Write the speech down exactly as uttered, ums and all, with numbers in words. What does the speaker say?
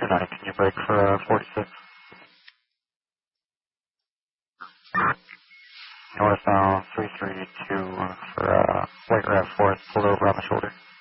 two nine, can you break for uh, forty-six? Northbound three three two for uh, White Rav Forest, pulled over on the shoulder.